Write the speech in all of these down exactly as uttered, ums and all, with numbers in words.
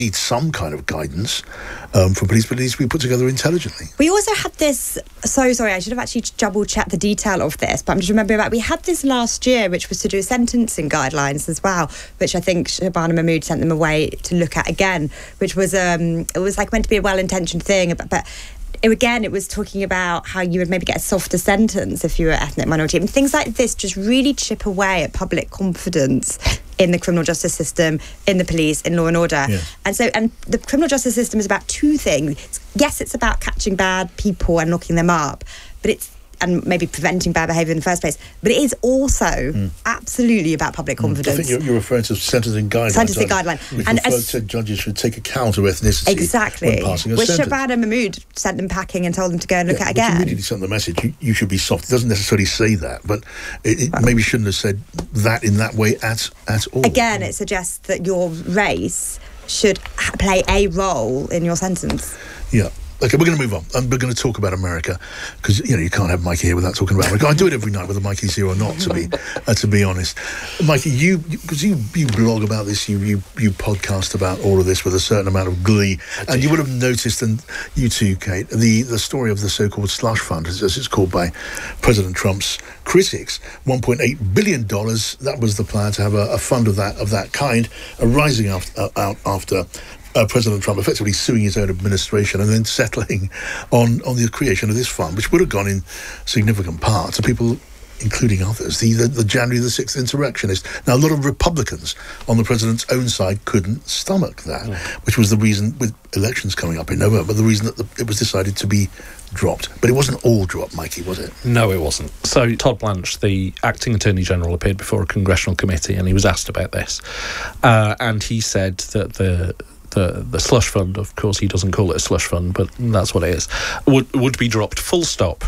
need some kind of guidance um, from police, but it needs to be put together intelligently. We also had this, so sorry, I should have actually double-checked the detail of this, but I'm just remembering about, we had this last year, which was to do sentencing guidelines as well, which I think Shabana Mahmood sent them away to look at again, which was, um, it was like meant to be a well-intentioned thing, but, but it, again, it was talking about how you would maybe get a softer sentence if you were ethnic minority. And things like this just really chip away at public confidence in the criminal justice system, in the police, in law and order. Yeah. And so, and the criminal justice system is about two things. Yes, it's about catching bad people and locking them up, but it's and maybe preventing bad behaviour in the first place. But it is also mm. absolutely about public confidence. I think you're, you're referring to sentencing guidelines. Sentencing guidelines. Which and refer to judges should take account of ethnicity exactly. when passing a Which sentence. Shabana Mahmood sent them packing and told them to go and look yeah, at again. It immediately sent the message, you, you should be soft. It doesn't necessarily say that, but it, it right. maybe shouldn't have said that in that way at, at all. Again, it suggests that your race should ha- play a role in your sentence. Yeah. Okay, we're going to move on. Um, we're going to talk about America because you know you can't have Mikey here without talking about America. I do it every night, whether Mikey's here or not. To be uh, to be honest, Mikey, you because you, you blog about this, you, you you podcast about all of this with a certain amount of glee, and you would have noticed, and you too, Kate, the the story of the so-called slush fund, as it's called by President Trump's critics, one point eight billion dollars. That was the plan, to have a, a fund of that of that kind, arising after, uh, out after. Uh, President Trump effectively suing his own administration and then settling on, on the creation of this fund, which would have gone in significant part to people, including others, the, the, the January the sixth insurrectionists. Now, a lot of Republicans on the president's own side couldn't stomach that, mm. which was the reason, with elections coming up in November, the reason that the, it was decided to be dropped. But it wasn't all dropped, Mikey, was it? No, it wasn't. So Todd Blanche, the acting Attorney General, appeared before a congressional committee and he was asked about this. Uh, and he said that the... The, the slush fund, of course he doesn't call it a slush fund, but that's what it is, would would be dropped full stop.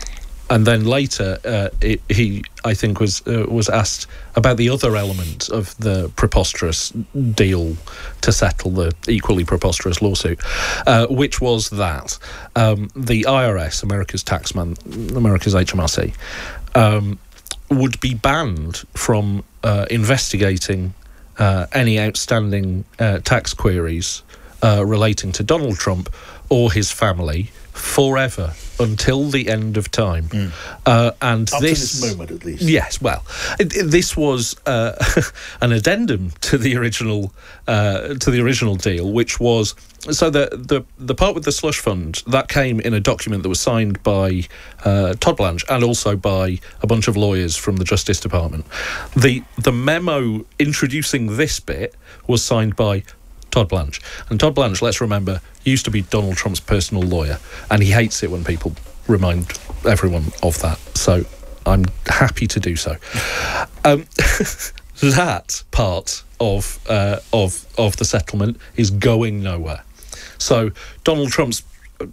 And then later uh, it, he, I think, was uh, was asked about the other element of the preposterous deal to settle the equally preposterous lawsuit, uh, which was that um, the I R S, America's taxman, America's H M R C, um, would be banned from uh, investigating Uh, any outstanding uh, tax queries uh, relating to Donald Trump or his family forever until the end of time. Mm. Uh, and Up this, to this moment, at least. Yes, well, it, it, this was uh, an addendum to the original uh, to the original deal, which was so the the the part with the slush fund that came in a document that was signed by uh, Todd Blanche and also by a bunch of lawyers from the Justice Department. The the memo introducing this bit was signed by Todd Blanche. And Todd Blanche, let's remember, used to be Donald Trump's personal lawyer, and he hates it when people remind everyone of that. So I'm happy to do so. Um, that part of uh, of of the settlement is going nowhere. So Donald Trump's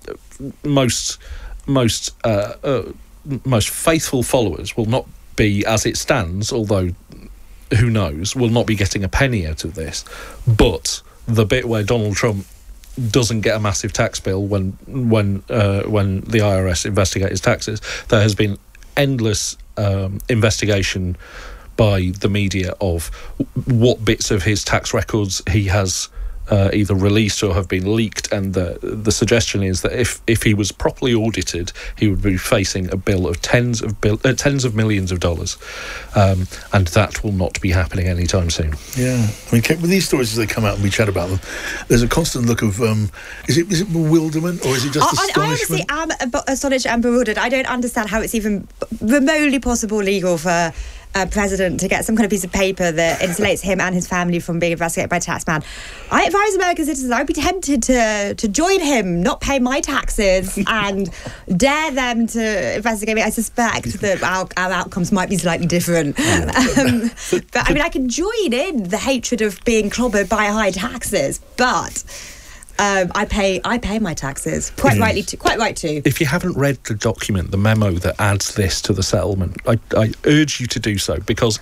most most uh, uh, most faithful followers will not be, as it stands, although who knows, will not be getting a penny out of this. But the bit where Donald Trump doesn't get a massive tax bill when when uh, when the I R S investigate his taxes, there has been endless um, investigation by the media of what bits of his tax records he has uh, either released or have been leaked, and the the suggestion is that if if he was properly audited, he would be facing a bill of tens of bill, uh, tens of millions of dollars, um, and that will not be happening anytime soon. Yeah, I mean, with these stories as they come out and we chat about them, there's a constant look of um, is it is it bewilderment or is it just I, astonishment? I honestly am astonished and bewildered. I don't understand how it's even remotely possible legal for a president to get some kind of piece of paper that insulates him and his family from being investigated by a taxman. I, if I was an American citizen, I'd be tempted to to join him, not pay my taxes, and dare them to investigate me. I suspect that our, our outcomes might be slightly different. Yeah. Um, but I mean, I can join in the hatred of being clobbered by high taxes, but Um, I pay I pay my taxes. Quite Mm. rightly, to, quite right too. If you haven't read the document, the memo that adds this to the settlement, I, I urge you to do so, because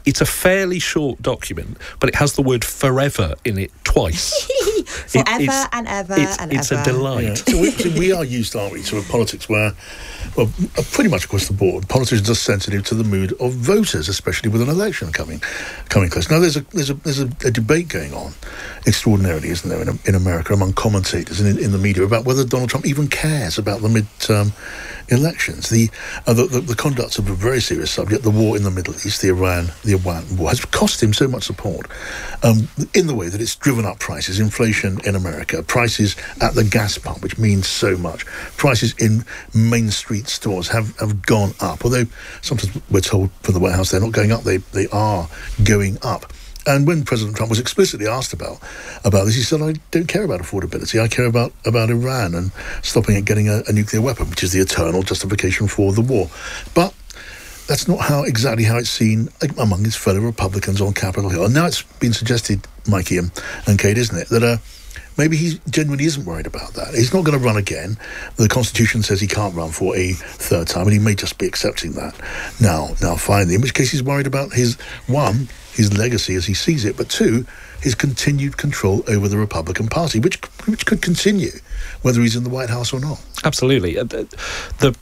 it's a fairly short document, but it has the word forever in it twice. Forever It- it's- and ever it's, and it's ever. a delight. Yeah. So we, so we are used, aren't we, to a politics where, well, uh, pretty much across the board, politicians are sensitive to the mood of voters, especially with an election coming coming close. Now, there's a there's a there's a, a debate going on, extraordinarily, isn't there, in, in America among commentators and in, in the media about whether Donald Trump even cares about the midterm elections. The, uh, the, the the conduct of a very serious subject, the war in the Middle East, the Iran the Iran war, has cost him so much support um, in the way that it's driven up prices, inflation in America, prices at the gas pump, which means so much. Prices in main street stores have, have gone up, although sometimes we're told from the White House they're not going up, they they are going up. And when President Trump was explicitly asked about about this, he said, I don't care about affordability. I care about, about Iran and stopping it getting a, a nuclear weapon, which is the eternal justification for the war. But that's not how exactly how it's seen among his fellow Republicans on Capitol Hill. And now it's been suggested, Mikey and, and Kate, isn't it, that uh, maybe he genuinely isn't worried about that. He's not going to run again. The Constitution says he can't run for a third time, and he may just be accepting that now, now finally, in which case he's worried about his, one, his legacy as he sees it, but two, his continued control over the Republican Party, which which could continue whether he's in the White House or not. Absolutely. Uh, The, the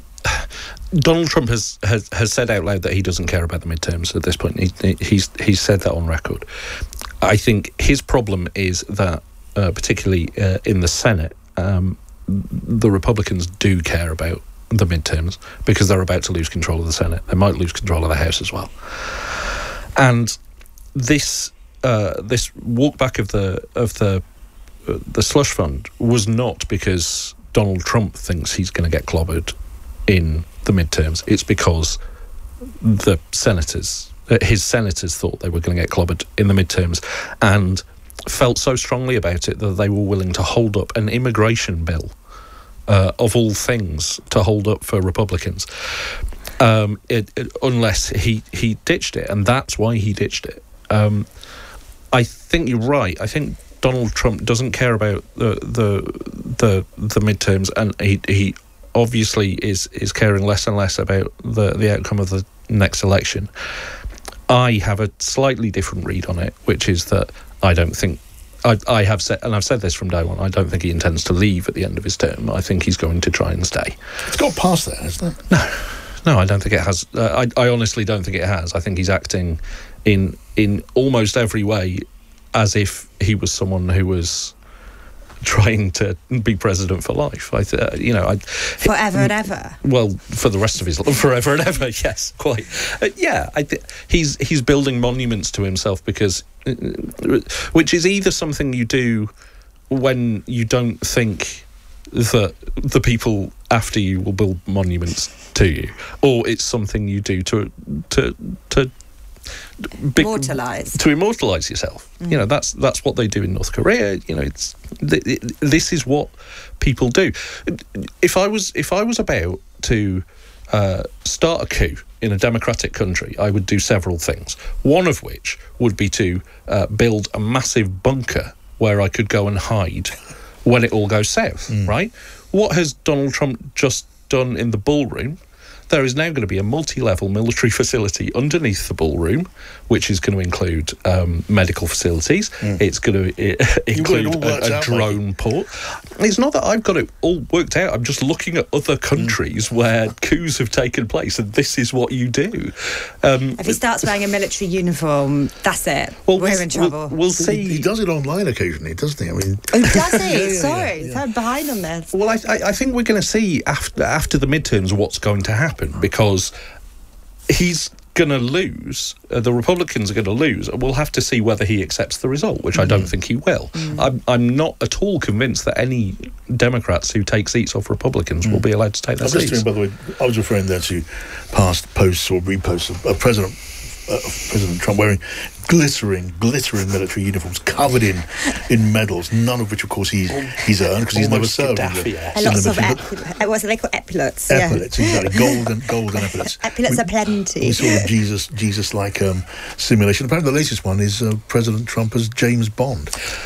Donald Trump has, has, has said out loud that he doesn't care about the midterms at this point. He, he's he's said that on record. I think his problem is that, uh, particularly uh, in the Senate, um, the Republicans do care about the midterms because they're about to lose control of the Senate. They might lose control of the House as well. And this uh, this walk back of the of the uh, the slush fund was not because Donald Trump thinks he's going to get clobbered in the midterms. It's because the senators, uh, his senators, thought they were going to get clobbered in the midterms, and felt so strongly about it that they were willing to hold up an immigration bill, uh, of all things, to hold up for Republicans. Um, it, it, unless he, he ditched it, and that's why he ditched it. Um, I think you're right. I think Donald Trump doesn't care about the the the, the midterms, and he he obviously is is caring less and less about the, the outcome of the next election. I have a slightly different read on it, which is that I don't think. I, I have said, and I've said this from day one, I don't think he intends to leave at the end of his term. I think he's going to try and stay. It's got past that, hasn't it? No. No, I don't think it has. Uh, I, I honestly don't think it has. I think he's acting in in almost every way as if he was someone who was trying to be president for life. I, th- uh, you know, I Forever and ever. Well, for the rest of his life, forever and ever. Yes, quite. Uh, yeah, I th- he's he's building monuments to himself because, uh, which is either something you do when you don't think that the people after you will build monuments to you, or it's something you do to to to big, Immortalise. to immortalise yourself. Mm. You know, that's that's what they do in North Korea. You know, it's th- th- this is what people do. If I was if I was about to uh, start a coup in a democratic country, I would do several things. One of which would be to uh, build a massive bunker where I could go and hide when it all goes south, mm. right? What has Donald Trump just done in the ballroom? There is now going to be a multi-level military facility underneath the ballroom, which is going to include um, medical facilities. Mm. It's going to uh, include a, a out, drone Mikey. port. It's not that I've got it all worked out. I'm just looking at other countries mm. where coups have taken place, and this is what you do. Um, if he starts wearing a military uniform, that's it. Well, We're we'll, in trouble. We'll, we'll see. He, he does it online occasionally, doesn't he? I mean, oh, does he? yeah, Sorry, yeah, yeah. so I'm behind on this. Well, I, I, I think we're going to see after after the midterms what's going to happen. Because he's going to lose, uh, the Republicans are going to lose, and we'll have to see whether he accepts the result, which mm. I don't think he will. Mm. I'm, I'm not at all convinced that any Democrats who take seats off Republicans mm. will be allowed to take their I was seats. By the way, I was referring there to past posts or reposts of, of President uh, of President Trump wearing glittering, glittering military uniforms covered in in medals, none of which, of course, he's he's earned because he's never served. In the, yes. Lots of ep- what's they called epaulets? Epaulets, yeah. Exactly, golden, golden epaulets. Epaulets we, are plenty. We saw a Jesus, Jesus-like um, simulation. Apparently, the latest one is uh, President Trump as James Bond.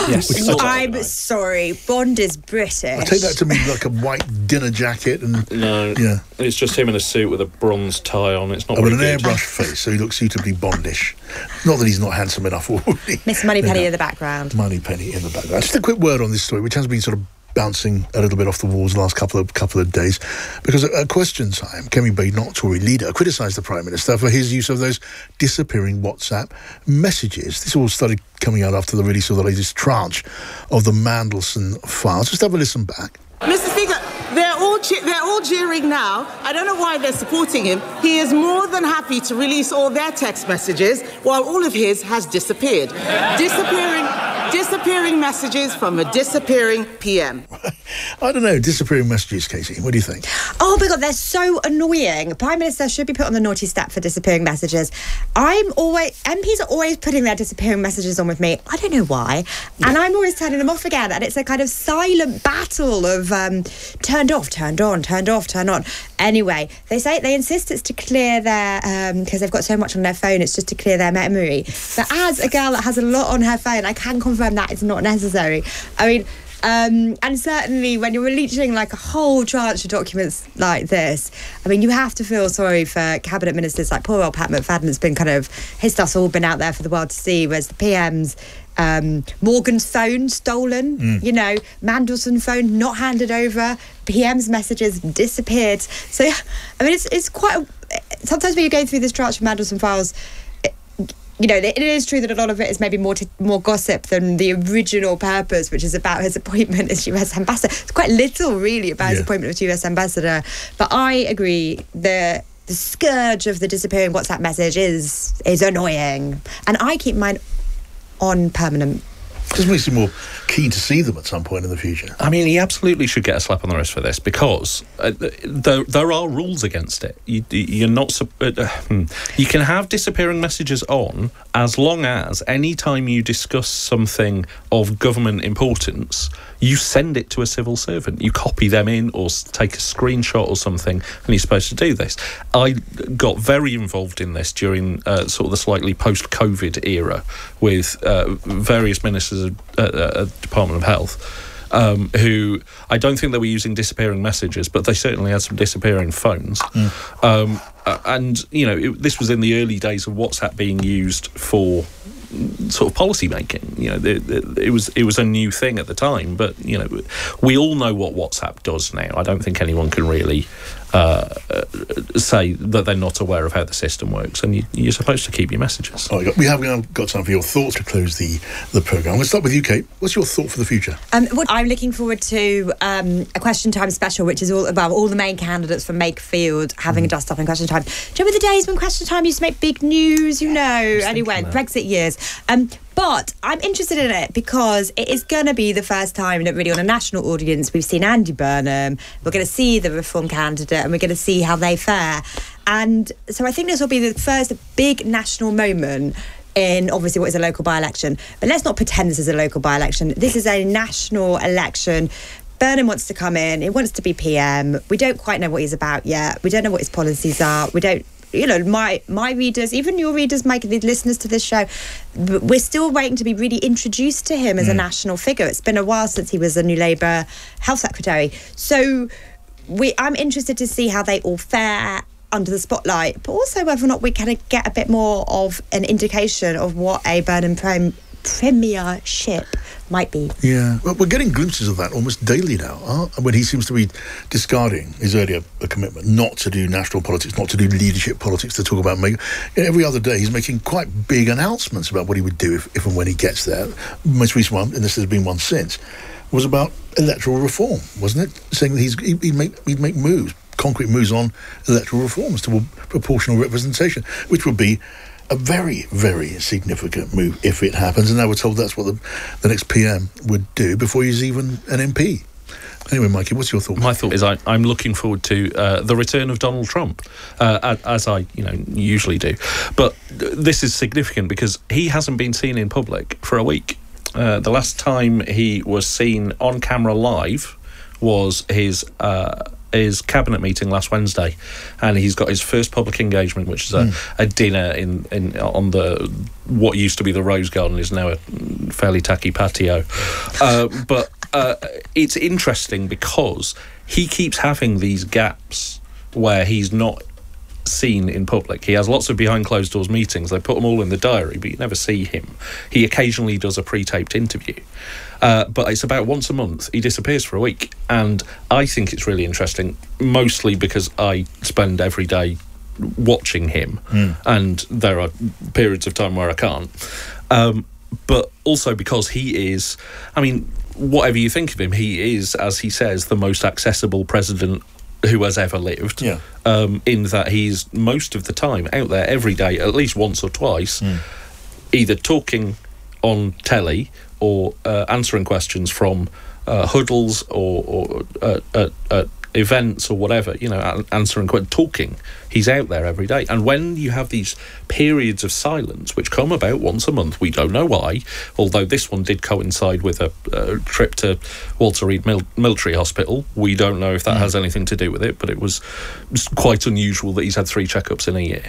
Yes. Which Sort of I'm night. sorry, Bond is British. I take that to mean like a white dinner jacket and No, yeah, it's just him in a suit with a bronze tie on. It's not oh, with very an good. airbrush face, so he looks suitably Bondish. Not that he's not handsome enough already. Miss Moneypenny No. in the background. Moneypenny in the background. Just a quick word on this story, which has been sort of bouncing a little bit off the walls the last couple of couple of days, because at, at Question Time, Kemi Badenoch, Tory leader, criticised the Prime Minister for his use of those disappearing WhatsApp messages. This all started coming out after the release of the latest tranche of the Mandelson files. Just have a listen back. Mister Speaker, they're all che- they're all jeering now. I don't know why they're supporting him. He is more than happy to release all their text messages, while all of his has disappeared. Disappearing, disappearing messages from a disappearing P M. I don't know, disappearing messages, Casey. What do you think? Oh my God, they're so annoying. Prime Minister should be put on the naughty step for disappearing messages. I'm always, M Ps are always putting their disappearing messages on with me. I don't know why. And I'm always turning them off again. And it's a kind of silent battle of um, turned off, turned on, turned off, turned on. Anyway, they say, they insist it's to clear their, because um, they've got so much on their phone, it's just to clear their memory. But as a girl that has a lot on her phone, I can confirm that it's not necessary. I mean, Um, and certainly when you're releasing like a whole tranche of documents like this, I mean, you have to feel sorry for cabinet ministers like poor old Pat McFadden. It's been kind of, his stuff's all been out there for the world to see, whereas the P M's, um, Morgan's phone stolen, mm. you know, Mandelson phone not handed over, P M's messages disappeared. So, I mean, it's it's quite, a, sometimes when you go through this tranche of Mandelson files, you know, it is true that a lot of it is maybe more to, more gossip than the original purpose, which is about his appointment as U S ambassador. It's quite little, really, about yeah. his appointment as U S ambassador. But I agree, the the scourge of the disappearing WhatsApp message is is annoying, and I keep mine on permanent. Just makes you more keen to see them at some point in the future. I mean, he absolutely should get a slap on the wrist for this, because uh, there there are rules against it. You, you're not. Uh, you can have disappearing messages on as long as any time you discuss something of government importance, you send it to a civil servant. You copy them in or take a screenshot or something, and you're supposed to do this. I got very involved in this during uh, sort of the slightly post-COVID era with uh, various ministers at uh, Department of Health, um, who I don't think they were using disappearing messages, but they certainly had some disappearing phones. Mm. Um, uh, and, you know, it, this was in the early days of WhatsApp being used for sort of policy making. You know, it, it, it was it was a new thing at the time, but, you know, we all know what WhatsApp does now. I don't think anyone can really uh, uh, say that they're not aware of how the system works, and you, you're supposed to keep your messages. Oh, we have now got time for your thoughts to close the, the programme. Let's start with you, Kate. What's your thought for the future? Um, well, I'm looking forward to um, a Question Time special, which is all about all the main candidates from Makefield having mm. a dust up in Question Time. Do you remember the days when Question Time used to make big news, you know? Anyway, Brexit years. Um, but I'm interested in it because it is going to be the first time that really on a national audience we've seen Andy Burnham, we're going to see the Reform candidate, and we're going to see how they fare. And so I think this will be the first big national moment in obviously what is a local by-election. But let's not pretend this is a local by-election. This is a national election. Burnham wants to come in. He wants to be P M. We don't quite know what he's about yet. We don't know what his policies are. We don't... You know, my my readers, even your readers, Mike, the listeners to this show, we're still waiting to be really introduced to him as mm. a national figure. It's been a while since he was a New Labour Health Secretary. So we, I'm interested to see how they all fare under the spotlight, but also whether or not we can get a bit more of an indication of what a Burnham Prime premiership might be. Yeah, well, we're getting glimpses of that almost daily now, huh? When he seems to be discarding his earlier commitment not to do national politics, not to do leadership politics, to talk about make, every other day he's making quite big announcements about what he would do if, if and when he gets there. Most recent one, and this has been one since, was about electoral reform, wasn't it? Saying that he's, he'd, make, he'd make moves, concrete moves on electoral reforms to proportional representation, which would be a very, very significant move if it happens. And now we're told that's what the, the next P M would do before he's even an M P. Anyway, Mikey, what's your thought? My thought is I, I'm looking forward to uh, the return of Donald Trump, uh, as I you know usually do. But this is significant because he hasn't been seen in public for a week. Uh, the last time he was seen on camera live was his... Uh, his cabinet meeting last Wednesday, and he's got his first public engagement, which is a, mm. a dinner in, in on the what used to be the Rose Garden, is now a fairly tacky patio. Uh, but uh, it's interesting because he keeps having these gaps where he's not seen in public. He has lots of behind closed doors meetings. They put them all in the diary, but you never see him. He occasionally does a pre-taped interview. Uh, but it's about once a month he disappears for a week, and I think it's really interesting, mostly because I spend every day watching him, mm. and there are periods of time where I can't. Um, but also because he is, I mean, whatever you think of him, he is, as he says, the most accessible president who has ever lived, yeah. um, in that he's most of the time out there every day, at least once or twice, mm. either talking on telly or uh, answering questions from uh, huddles or, or uh, uh, uh, events or whatever, you know, answering, talking. He's out there every day. And when you have these periods of silence, which come about once a month, we don't know why, although this one did coincide with a, a trip to Walter Reed Mil- Military Hospital. We don't know if that mm. has anything to do with it, but it was quite unusual that he's had three checkups in a year.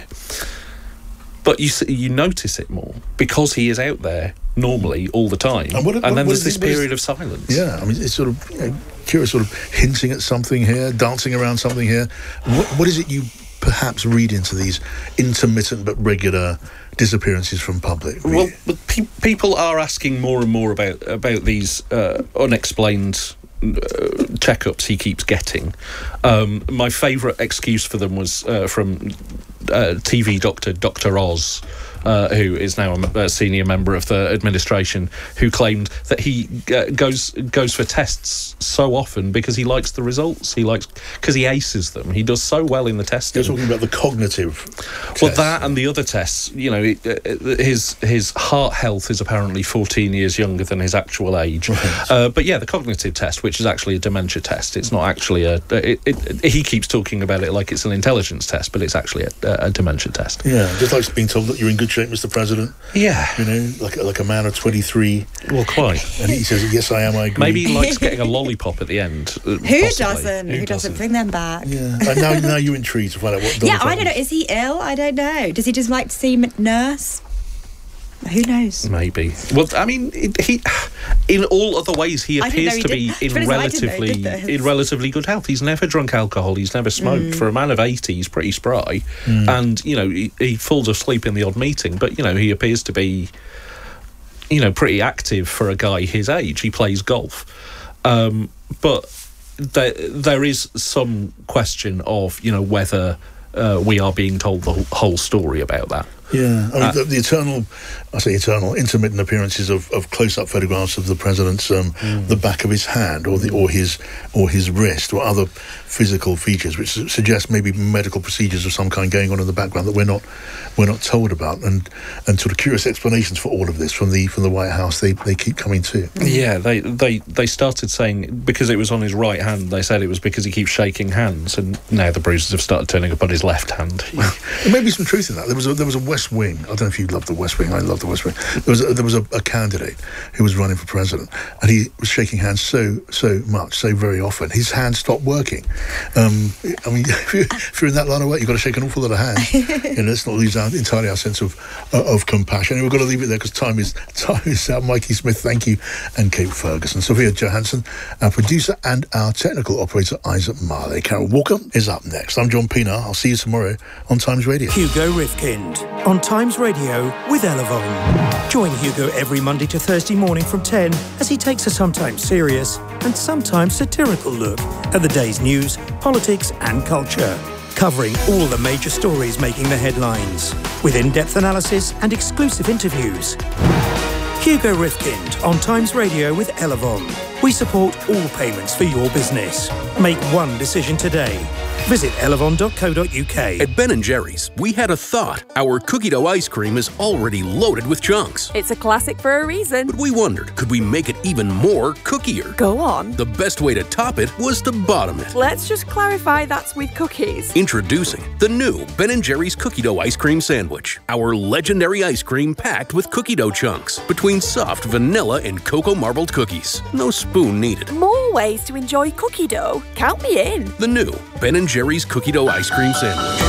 But you you notice it more because he is out there normally all the time, and, what, and what, then what there's this it, period is, of silence. Yeah, I mean, it's sort of, you know, curious, sort of hinting at something here, dancing around something here. What, what is it you perhaps read into these intermittent but regular disappearances from public? Well, but pe- people are asking more and more about about these uh, unexplained Uh, checkups he keeps getting. Um, my favourite excuse for them was uh, from uh, T V doctor Doctor Oz, uh, who is now a, a senior member of the administration, who claimed that he uh, goes goes for tests so often because he likes the results. He likes because he aces them. He does so well in the testing. You're talking about the cognitive Well, tests. that and the other tests. You know, it, uh, his his heart health is apparently fourteen years younger than his actual age. Right. Uh, but yeah, the cognitive test, which is actually a dementia test. It's not actually a... It, it, it, he keeps talking about it like it's an intelligence test, but it's actually a, a dementia test. Yeah, just like being told that you're in good shape, Mister President. Yeah. You know, like, like a man of twenty-three. Well, quite. And he says, yes, I am, I agree. Maybe he likes getting a lollipop at the end. Uh, Who possibly. doesn't? Who, Who doesn't bring them back? Yeah. And now, now you're intrigued to find out what Donald Yeah, Trump I don't know. Is he ill? I don't know. Does he just like to see m- nurse? Who knows? Maybe. Well, I mean, he, in all other ways, he appears he to be in to relatively in relatively good health. He's never drunk alcohol. He's never smoked. Mm. For a man of eighty, he's pretty spry. Mm. And, you know, he, he falls asleep in the odd meeting. But, you know, he appears to be, you know, pretty active for a guy his age. He plays golf. Um, but there, there is some question of, you know, whether uh, we are being told the whole story about that. Yeah, I mean, uh, the, the eternal, I say eternal, intermittent appearances of, of close-up photographs of the president's, um, mm. the back of his hand or the or his or his wrist or other physical features, which su- suggest maybe medical procedures of some kind going on in the background that we're not we're not told about, and and sort of curious explanations for all of this from the from the White House. They they keep coming to. Yeah, they they they started saying because it was on his right hand. They said it was because he keeps shaking hands, and now the bruises have started turning up on his left hand. There may be some truth in that. There was a, there was a West Wing. I don't know if you love the West Wing. I love the West Wing. There was a, there was a, a candidate who was running for president, and he was shaking hands so so much, so very often, his hands stopped working. Um, I mean, if you're, if you're in that line of work, you've got to shake an awful lot of hands. You know, let's not lose our, entirely our sense of uh, of compassion. And we've got to leave it there because time is time is out. Mikey Smith, thank you, and Kate Ferguson, Sophia Johansson, our producer, and our technical operator Isaac Marley. Carol Walker is up next. I'm John Pienaar. I'll see you tomorrow on Times Radio. Hugo Rifkind on Times Radio with Elevon. Join Hugo every Monday to Thursday morning from ten as he takes a sometimes serious and sometimes satirical look at the day's news, politics and culture, covering all the major stories making the headlines, with in-depth analysis and exclusive interviews. Hugo Rifkind on Times Radio with Elevon. We support all payments for your business. Make one decision today. Visit elevon dot co dot uk. At Ben and Jerry's, we had a thought. Our cookie dough ice cream is already loaded with chunks. It's a classic for a reason. But we wondered, could we make it even more cookier? Go on. The best way to top it was to bottom it. Let's just clarify that's with cookies. Introducing the new Ben and Jerry's cookie dough ice cream sandwich. Our legendary ice cream packed with cookie dough chunks between soft vanilla and cocoa marbled cookies. No spoon needed. More ways to enjoy cookie dough. Count me in. The new Ben and Jerry's Cookie Dough Ice Cream Sandwich.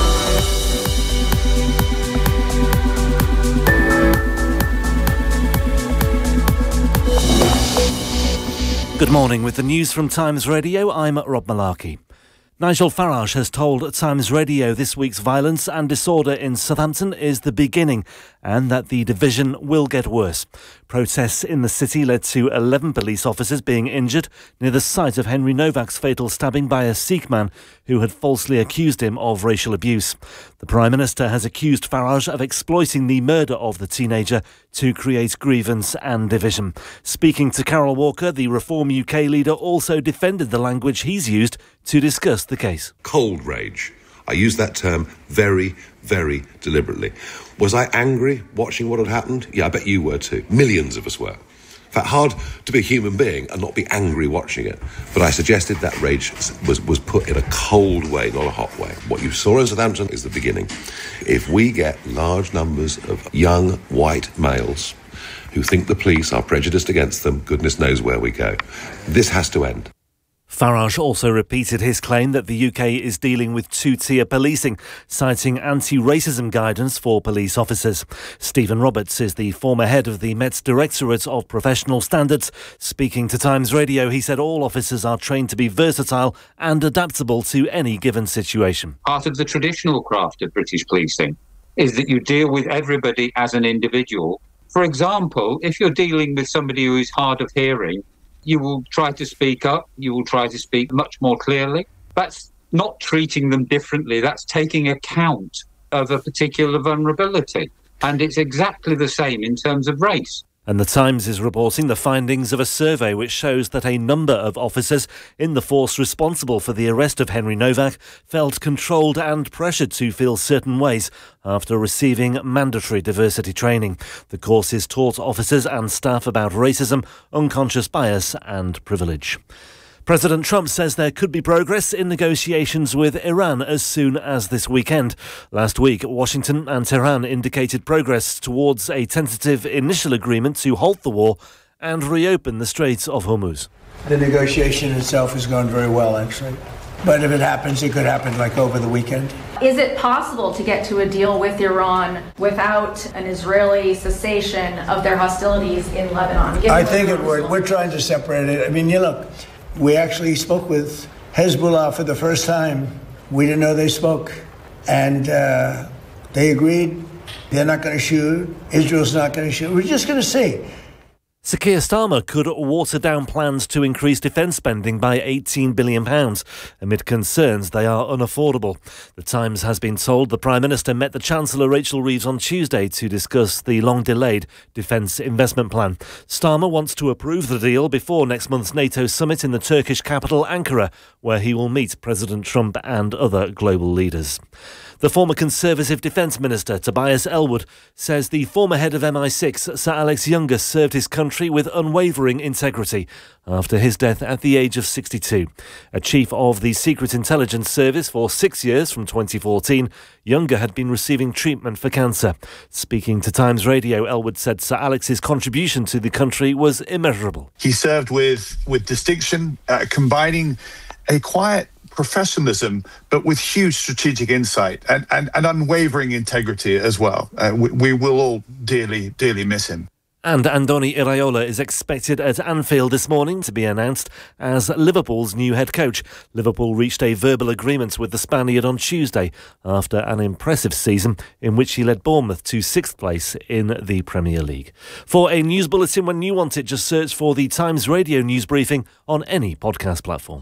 Good morning. With the news from Times Radio, I'm Rob Malarkey. Nigel Farage has told Times Radio this week's violence and disorder in Southampton is the beginning and that the division will get worse. Protests in the city led to eleven police officers being injured near the site of Henry Novak's fatal stabbing by a Sikh man who had falsely accused him of racial abuse. The Prime Minister has accused Farage of exploiting the murder of the teenager to create grievance and division. Speaking to Carol Walker, the Reform U K leader also defended the language he's used to discuss the case. Cold rage. I use that term very, very deliberately. Was I angry watching what had happened? Yeah, I bet you were too. Millions of us were. In fact, hard to be a human being and not be angry watching it. But I suggested that rage was, was put in a cold way, not a hot way. What you saw in Southampton is the beginning. If we get large numbers of young white males who think the police are prejudiced against them, goodness knows where we go. This has to end. Farage also repeated his claim that the U K is dealing with two-tier policing, citing anti-racism guidance for police officers. Stephen Roberts is the former head of the Met's Directorate of Professional Standards. Speaking to Times Radio, he said all officers are trained to be versatile and adaptable to any given situation. Part of the traditional craft of British policing is that you deal with everybody as an individual. For example, if you're dealing with somebody who is hard of hearing, you will try to speak up, you will try to speak much more clearly. That's not treating them differently, that's taking account of a particular vulnerability. And it's exactly the same in terms of race. And The Times is reporting the findings of a survey which shows that a number of officers in the force responsible for the arrest of Henry Novak felt controlled and pressured to feel certain ways after receiving mandatory diversity training. The courses taught officers and staff about racism, unconscious bias and privilege. President Trump says there could be progress in negotiations with Iran as soon as this weekend. Last week, Washington and Tehran indicated progress towards a tentative initial agreement to halt the war and reopen the Straits of Hormuz. The negotiation itself has gone very well, actually. But if it happens, it could happen like over the weekend. Is it possible to get to a deal with Iran without an Israeli cessation of their hostilities in Lebanon? I think it would. We're trying to separate it. I mean, you look, we actually spoke with Hezbollah for the first time. We didn't know they spoke. And uh, they agreed they're not going to shoot. Israel's not going to shoot. We're just going to see. Sir Keir Starmer could water down plans to increase defence spending by eighteen billion pounds amid concerns they are unaffordable. The Times has been told the Prime Minister met the Chancellor Rachel Reeves on Tuesday to discuss the long-delayed defence investment plan. Starmer wants to approve the deal before next month's NATO summit in the Turkish capital Ankara, where he will meet President Trump and other global leaders. The former Conservative Defence Minister, Tobias Ellwood, says the former head of M I six, Sir Alex Younger, served his country with unwavering integrity after his death at the age of sixty-two. A chief of the Secret Intelligence Service for six years from twenty fourteen, Younger had been receiving treatment for cancer. Speaking to Times Radio, Ellwood said Sir Alex's contribution to the country was immeasurable. He served with, with distinction, uh, combining a quiet professionalism, but with huge strategic insight and, and, and unwavering integrity as well. Uh, we, we will all dearly, dearly miss him. And Andoni Iraola is expected at Anfield this morning to be announced as Liverpool's new head coach. Liverpool reached a verbal agreement with the Spaniard on Tuesday after an impressive season in which he led Bournemouth to sixth place in the Premier League. For a news bulletin when you want it, just search for the Times Radio News Briefing on any podcast platform.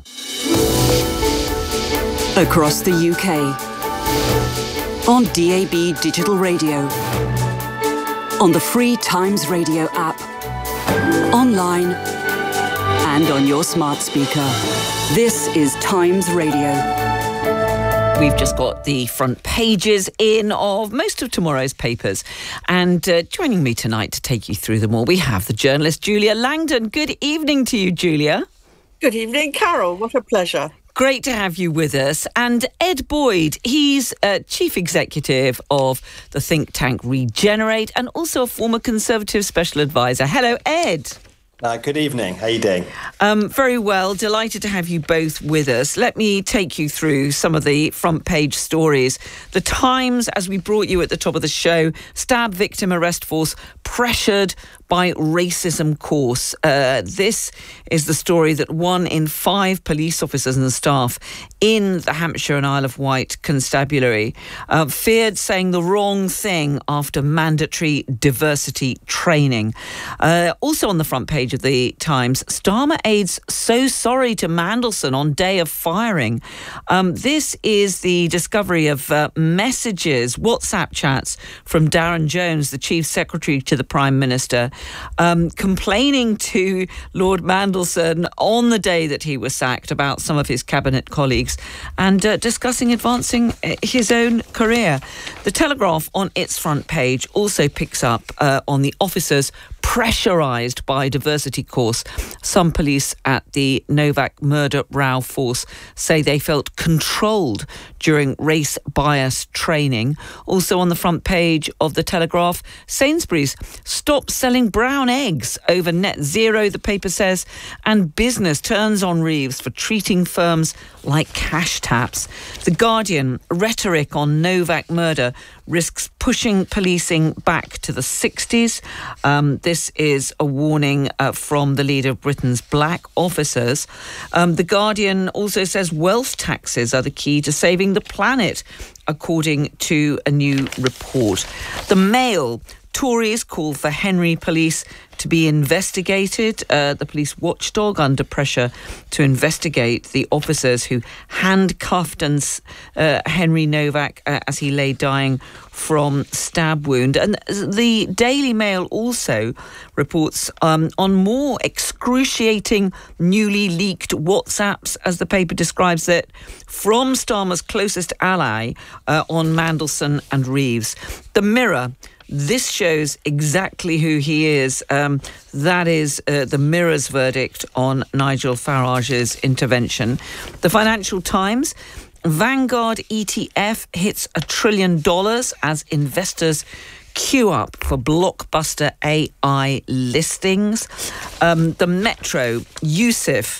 Across the U K, on D A B digital radio, on the free Times Radio app, online and on your smart speaker. This is Times Radio. We've just got the front pages in of most of tomorrow's papers. And uh, joining me tonight to take you through them all, we have the journalist Julia Langdon. Good evening to you, Julia. Good evening, Carol. What a pleasure. Great to have you with us. And Ed Boyd, he's uh, Chief Executive of the think tank Regenerate and also a former Conservative Special Advisor. Hello, Ed. Uh, good evening. How are you doing? Um, very well. Delighted to have you both with us. Let me take you through some of the front page stories. The Times, as we brought you at the top of the show, stab victim arrest force pressured by racism course. Uh, this is the story that one in five police officers and staff in the Hampshire and Isle of Wight Constabulary uh, feared saying the wrong thing after mandatory diversity training. Uh, also on the front page of the Times, Starmer aides so sorry to Mandelson on day of firing. Um, this is the discovery of uh, messages, WhatsApp chats from Darren Jones, the Chief Secretary to the Prime Minister, um, complaining to Lord Mandelson on the day that he was sacked about some of his cabinet colleagues and uh, discussing advancing his own career. The Telegraph on its front page also picks up uh, on the officers pressurised by diversity course. Some police at the Novak murder row force say they felt controlled during race bias training. Also on the front page of the Telegraph, Sainsbury's stops selling brown eggs over net zero, the paper says, and business turns on Reeves for treating firms like cash taps. The Guardian, rhetoric on Novak murder risks pushing policing back to the sixties. Um, this is a warning uh, from the leader of Britain's black officers. Um, the Guardian also says wealth taxes are the key to saving the planet, according to a new report. The Mail, Tories call for Henry Police to be investigated. Uh, the police watchdog under pressure to investigate the officers who handcuffed and, uh, Henry Novak uh, as he lay dying from stab wound. And the Daily Mail also reports um, on more excruciating newly leaked WhatsApps, as the paper describes it, from Starmer's closest ally uh, on Mandelson and Reeves. The Mirror, this shows exactly who he is. Um, that is uh, the Mirror's verdict on Nigel Farage's intervention. The Financial Times, Vanguard E T F hits a trillion dollars as investors queue up for blockbuster A I listings. Um, the Metro, Yusuf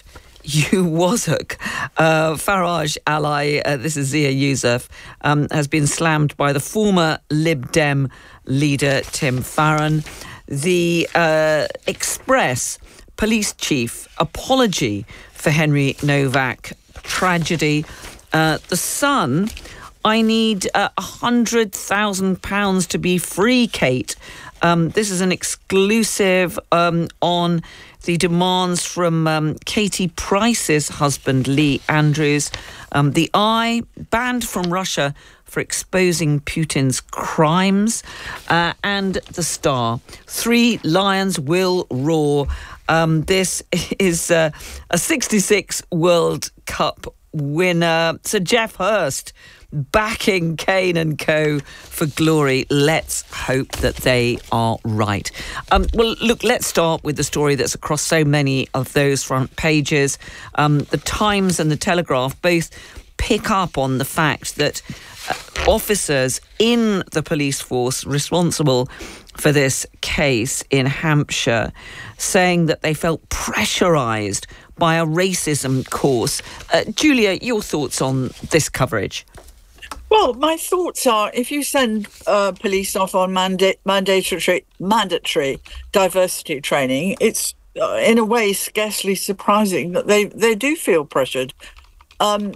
Uwazuk, uh, Farage ally, uh, this is Zia Yusuf, um, has been slammed by the former Lib Dem leader Tim Farron. The uh, Express, police chief, apology for Henry Novak tragedy. Uh, the Sun, I need uh, one hundred thousand pounds to be free, Kate. Um, this is an exclusive um, on the demands from um, Katie Price's husband, Lee Andrews. Um, the Eye, banned from Russia for exposing Putin's crimes. Uh, and The Star, three lions will roar. Um, this is uh, a sixty-six World Cup winner, Sir Geoff Hurst, backing Kane and Co for glory. Let's hope that they are right. Um, well, look, let's start with the story that's across so many of those front pages. Um, the Times and the Telegraph both pick up on the fact that uh, officers in the police force responsible for this case in Hampshire saying that they felt pressurised by a racism course. Uh, Julia, your thoughts on this coverage? Well, my thoughts are, if you send uh, police off on manda- mandatory mandatory diversity training, it's uh, in a way scarcely surprising that they, they do feel pressured. Um,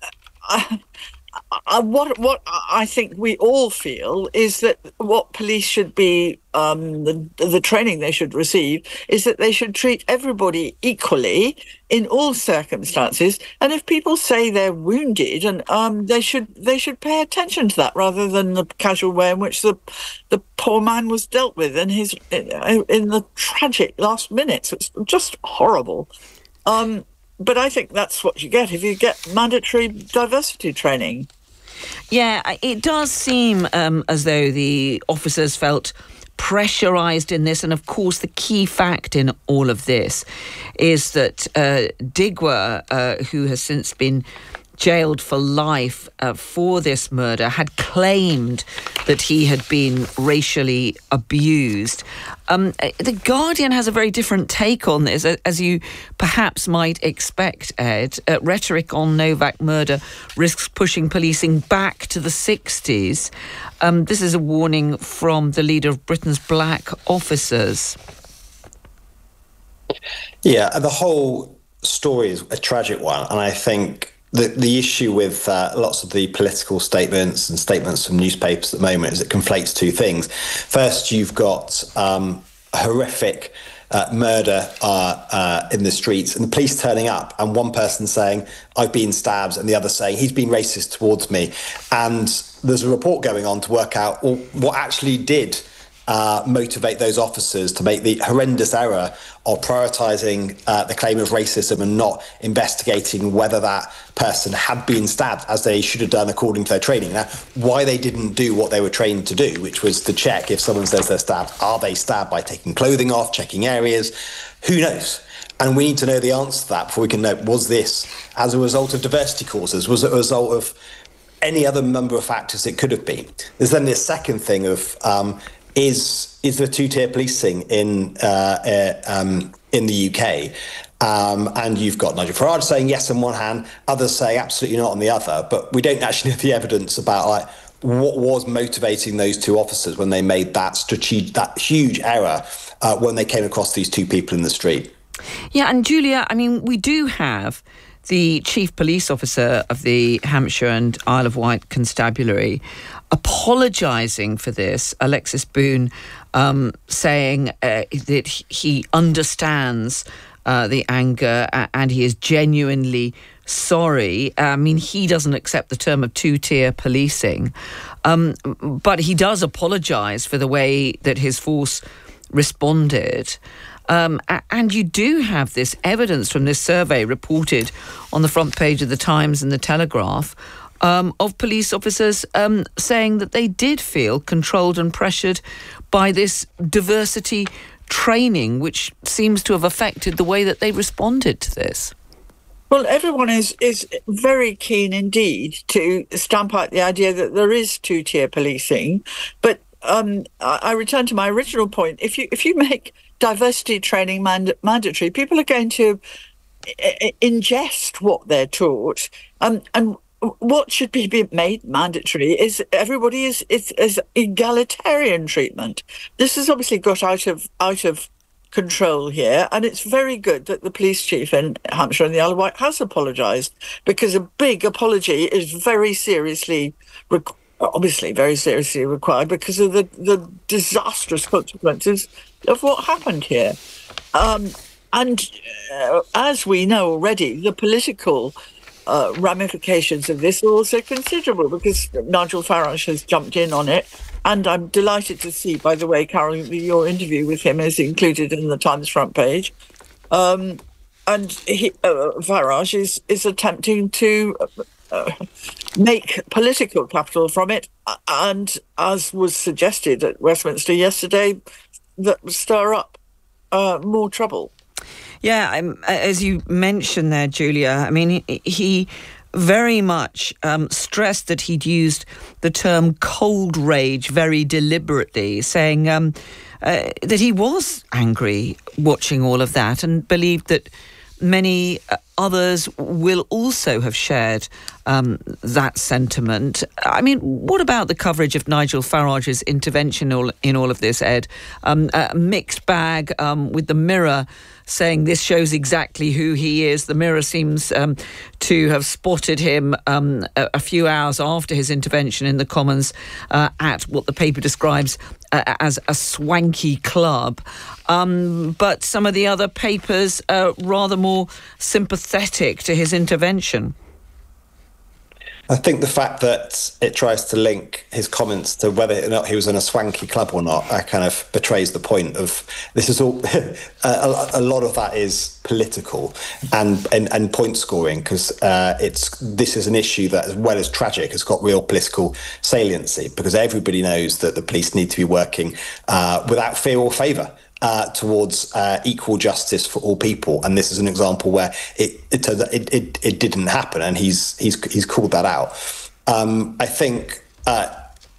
I, I, what what I think we all feel is that what police should be, um, the, the training they should receive is that they should treat everybody equally in all circumstances. And if people say they're wounded, and um, they should they should pay attention to that rather than the casual way in which the the poor man was dealt with in his in the tragic last minutes. It's just horrible. Um, But I think that's what you get if you get mandatory diversity training. Yeah, it does seem um, as though the officers felt pressurised in this. And of course, the key fact in all of this is that uh, Digwa, uh, who has since been jailed for life uh, for this murder, had claimed that he had been racially abused. Um, the Guardian has a very different take on this, as you perhaps might expect, Ed. Uh, rhetoric on Novak murder risks pushing policing back to the sixties. Um, this is a warning from the leader of Britain's black officers. Yeah, the whole story is a tragic one, and I think the the issue with uh, lots of the political statements and statements from newspapers at the moment is it conflates two things. First, you've got um, a horrific uh, murder uh, uh, in the streets, and the police turning up, and one person saying, "I've been stabbed," and the other saying, "He's been racist towards me." And there's a report going on to work out well, what actually did Uh, motivate those officers to make the horrendous error of prioritising uh, the claim of racism and not investigating whether that person had been stabbed, as they should have done according to their training. Now, why they didn't do what they were trained to do, which was to check if someone says they're stabbed, are they stabbed by taking clothing off, checking areas? Who knows? And we need to know the answer to that before we can know, was this as a result of diversity causes? Was it a result of any other number of factors it could have been? There's then this second thing of... Um, Is is the two-tier policing in uh, uh, um, in the U K, um, and you've got Nigel Farage saying yes on one hand, others saying absolutely not on the other. But we don't actually have the evidence about like what was motivating those two officers when they made that strategic, that huge error uh, when they came across these two people in the street. Yeah, and Julia, I mean, we do have the chief police officer of the Hampshire and Isle of Wight Constabulary apologising for this, Alexis Boone, um, saying uh, that he understands uh, the anger and he is genuinely sorry. I mean, he doesn't accept the term of two-tier policing, um, but he does apologise for the way that his force responded. Um, and you do have this evidence from this survey reported on the front page of the Times and the Telegraph um, of police officers um, saying that they did feel controlled and pressured by this diversity training, which seems to have affected the way that they responded to this. Well, everyone is, is very keen indeed to stamp out the idea that there is two-tier policing. But um, I, I return to my original point. If you if you make diversity training mand- mandatory, people are going to I- ingest what they're taught, um, and what should be made mandatory is everybody is, is is egalitarian treatment. This has obviously got out of out of control here, and it's very good that the police chief in Hampshire and the Isle of Wight has apologised, because a big apology is very seriously required. Obviously very seriously required because of the, the disastrous consequences of what happened here. Um, and uh, as we know already, the political uh, ramifications of this are also considerable, because Nigel Farage has jumped in on it. And I'm delighted to see, by the way, Carol, your interview with him is included in the Times front page. Um, and he, uh, Farage is, is attempting to... Uh, make political capital from it, and as was suggested at Westminster yesterday, that stir up uh, more trouble. Yeah, um, as you mentioned there, Julia, I mean, he, he very much um, stressed that he'd used the term cold rage very deliberately, saying um, uh, that he was angry watching all of that and believed that many uh, others will also have shared um, that sentiment. I mean, what about the coverage of Nigel Farage's intervention all, in all of this, Ed? Um, a mixed bag um, with the Mirror saying this shows exactly who he is. The Mirror seems um, to have spotted him um, a, a few hours after his intervention in the Commons uh, at what the paper describes uh, as a swanky club. Um, but some of the other papers are rather more sympathetic to his intervention. I think the fact that it tries to link his comments to whether or not he was in a swanky club or not, that kind of betrays the point of this is all. a, a lot of that is political and and, and point scoring, because uh, it's this is an issue that, as well as tragic, has got real political saliency, because everybody knows that the police need to be working uh, without fear or favour uh, towards uh, equal justice for all people, and this is an example where it it it, it, it didn't happen, and he's he's he's called that out. Um, I think. Uh,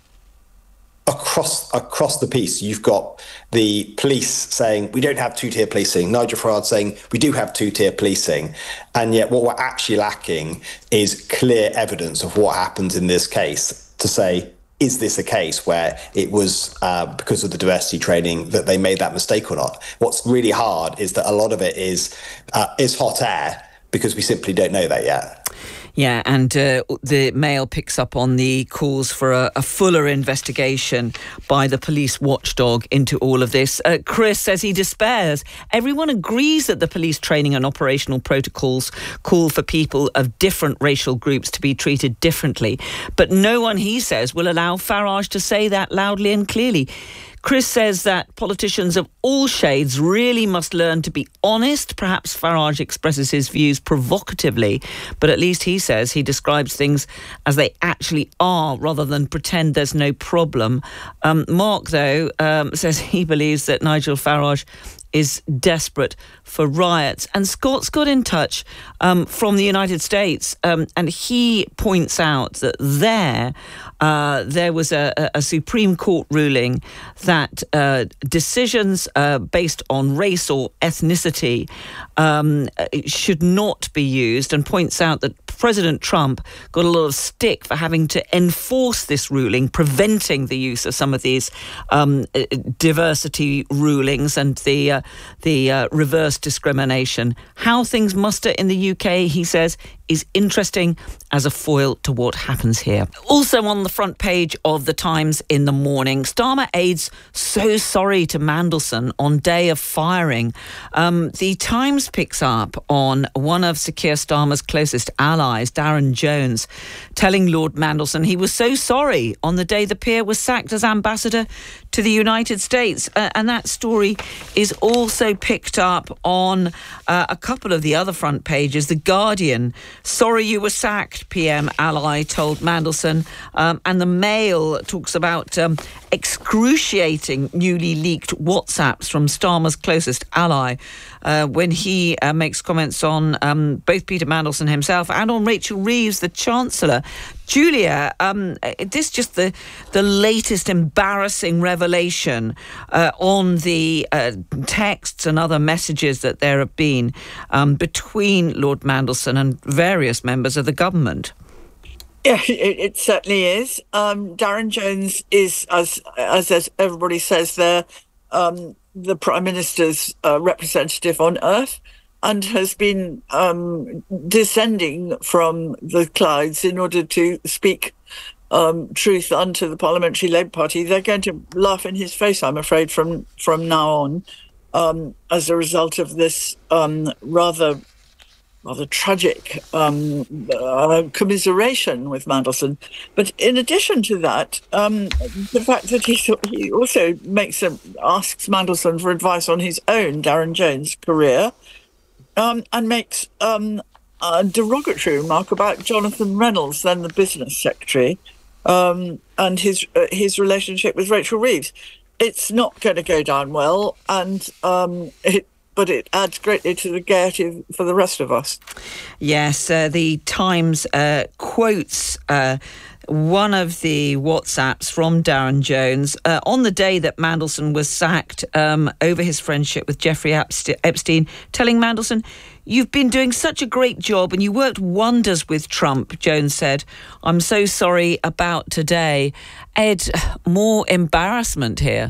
Across across the piece, you've got the police saying we don't have two-tier policing, Nigel Farage saying we do have two-tier policing, and yet what we're actually lacking is clear evidence of what happened in this case to say, is this a case where it was uh, because of the diversity training that they made that mistake or not? What's really hard is that a lot of it is uh, is hot air because we simply don't know that yet. Yeah, and uh, the Mail picks up on the calls for a, a fuller investigation by the police watchdog into all of this. Uh, Chris says he despairs. Everyone agrees that the police training and operational protocols call for people of different racial groups to be treated differently. But no one, he says, will allow Farage to say that loudly and clearly. Chris says that politicians of all shades really must learn to be honest. Perhaps Farage expresses his views provocatively, but at least he says he describes things as they actually are rather than pretend there's no problem. Um, Mark, though, um, says he believes that Nigel Farage is desperate for riots. And Scott's got in touch um, from the United States, um, and he points out that there uh, there was a, a Supreme Court ruling that uh, decisions uh, based on race or ethnicity um, should not be used, and points out that President Trump got a lot of stick for having to enforce this ruling, preventing the use of some of these um, diversity rulings and the uh, the uh, reverse discrimination. How things muster in the U K, he says, is interesting as a foil to what happens here. Also on the front page of the Times in the morning, Starmer aides so sorry to Mandelson on day of firing. Um, the Times picks up on one of Sir Keir Starmer's closest allies, Darren Jones, telling Lord Mandelson he was so sorry on the day the peer was sacked as ambassador to the United States. Uh, and that story is also picked up on uh, a couple of the other front pages. The Guardian, sorry you were sacked, P M ally told Mandelson. Um, and the Mail talks about um, excruciating newly leaked WhatsApps from Starmer's closest ally uh, when he uh, makes comments on um, both Peter Mandelson himself and on Rachel Reeves, the Chancellor. Julia, um, this just the the latest embarrassing revelation uh, on the uh, texts and other messages that there have been um, between Lord Mandelson and various members of the government. Yeah, it, it certainly is. Um, Darren Jones is, as as, as everybody says there, um, the Prime Minister's uh, representative on Earth, and has been um, descending from the clouds in order to speak um, truth unto the Parliamentary Labour Party. They're going to laugh in his face, I'm afraid, from from now on, um, as a result of this um, rather rather tragic um, uh, commiseration with Mandelson. But in addition to that, um, the fact that he he also makes a, asks Mandelson for advice on his own, Darren Jones, career. Um, and makes um, a derogatory remark about Jonathan Reynolds, then the business secretary, um, and his uh, his relationship with Rachel Reeves. It's not going to go down well, and um, it, but it adds greatly to the gaiety for the rest of us. Yes, uh, the Times uh, quotes Uh one of the WhatsApps from Darren Jones uh, on the day that Mandelson was sacked um, over his friendship with Jeffrey Epstein, telling Mandelson, "You've been doing such a great job and you worked wonders with Trump," Jones said. "I'm so sorry about today." Ed, more embarrassment here.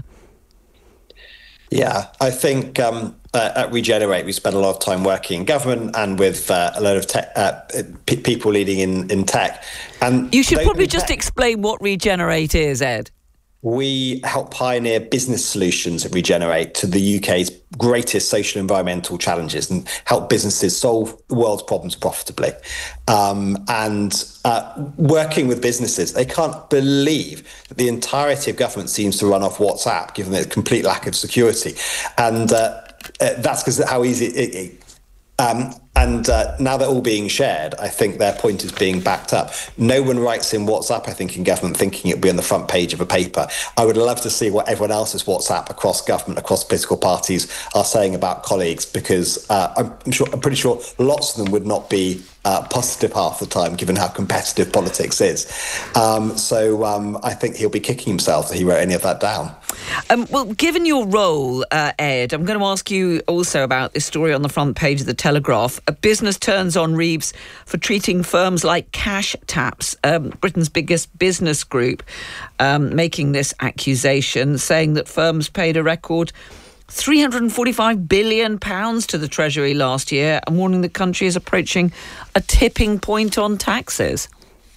Yeah, I think um, uh, at Regenerate, we spent a lot of time working in government and with uh, a lot of te- uh, p- people leading in, in tech. And you should probably just tech- explain what Regenerate is, Ed. We help pioneer business solutions at Regenerate to the U K's greatest social and environmental challenges and help businesses solve the world's problems profitably. Um, and uh, working with businesses, they can't believe that the entirety of government seems to run off WhatsApp, given the complete lack of security. And uh, uh, that's because of how easy it, it Um, And uh, now they're all being shared. I think their point is being backed up. No one writes in WhatsApp, I think, in government thinking it'll be on the front page of a paper. I would love to see what everyone else's WhatsApp across government, across political parties are saying about colleagues, because uh, I'm, sure, I'm pretty sure lots of them would not be uh, positive half the time, given how competitive politics is. Um, so um, I think he'll be kicking himself that he wrote any of that down. Um, well, given your role, uh, Ed, I'm going to ask you also about this story on the front page of the Telegraph. A business turns on Reeves for treating firms like cash taps. Um, Britain's biggest business group um, making this accusation, saying that firms paid a record three hundred forty-five billion pounds to the Treasury last year, and warning the country is approaching a tipping point on taxes.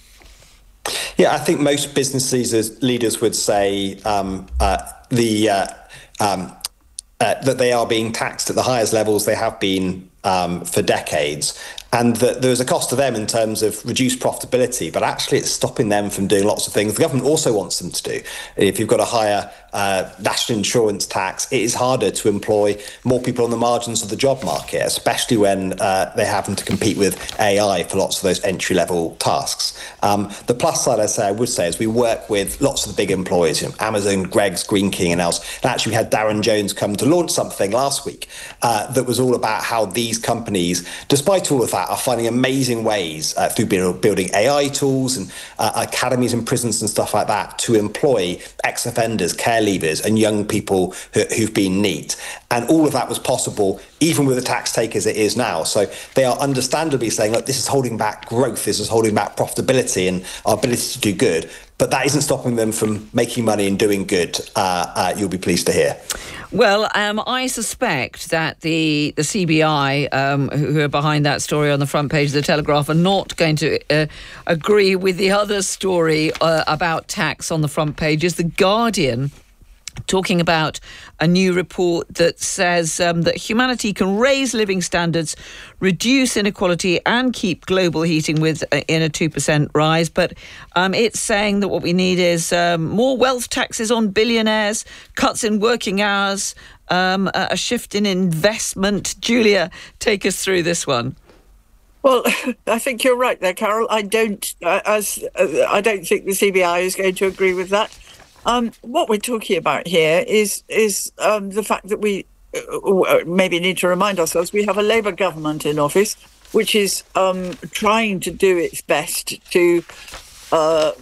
Yeah, I think most business leaders, leaders would say um, uh, the uh, um, uh, that they are being taxed at the highest levels they have been um, for decades, and that there is a cost to them in terms of reduced profitability, but actually it's stopping them from doing lots of things the government also wants them to do. If you've got a higher uh, national insurance tax, it is harder to employ more people on the margins of the job market, especially when uh, they're having to compete with A I for lots of those entry-level tasks. Um, the plus side, I say, I would say, is we work with lots of the big employers, you know, Amazon, Greggs, Green King and else. And actually we had Darren Jones come to launch something last week uh, that was all about how these companies, despite all of that, are finding amazing ways uh, through building A I tools and uh, academies and prisons and stuff like that to employ ex-offenders, care leavers and young people who, who've been neat. And all of that was possible even with the tax take as it is now. So they are understandably saying, look, this is holding back growth, this is holding back profitability and our ability to do good. But that isn't stopping them from making money and doing good, uh, uh, you'll be pleased to hear. Well, um, I suspect that the, the C B I, um, who are behind that story on the front page of the Telegraph, are not going to uh, agree with the other story uh, about tax on the front pages. The Guardian talking about a new report that says um, that humanity can raise living standards, reduce inequality and keep global heating with uh, in a two percent rise. But um, it's saying that what we need is um, more wealth taxes on billionaires, cuts in working hours, um, a, a shift in investment. Julia, take us through this one. Well, I think you're right there, Carol. I don't, uh, as uh, I don't think the C B I is going to agree with that. Um, what we're talking about here is is um, the fact that we uh, maybe need to remind ourselves we have a Labour government in office, which is um, trying to do its best to uh,